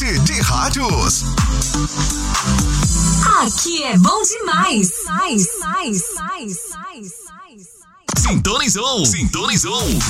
rede de rádios. Aqui é bom demais. Sintonizou.